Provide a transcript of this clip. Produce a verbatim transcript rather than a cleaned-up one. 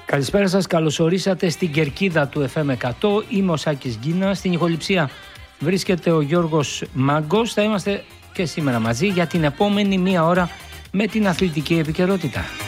Καλησπέρα σας, καλώς ορίσατε στην κερκίδα του εφ εμ εκατό. Είμαι ο Σάκης Γκίνας. Στην ηχοληψία βρίσκεται ο Γιώργος Μάγκος. Θα είμαστε και σήμερα μαζί για την επόμενη μία ώρα με την αθλητική επικαιρότητα.